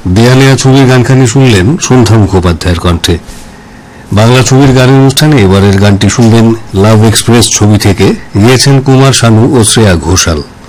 দেয়ালিয়া ছবির গানখানি শুনলেন সন্ধ্যা মুখোপাধ্যায়ের কণ্ঠে। বাংলা ছবির গানের অনুষ্ঠানে এবারের গানটি শুনবেন লাভ এক্সপ্রেস ছবি থেকে, গেয়েছেন কুমার শানু ও শ্রেয়া ঘোষাল।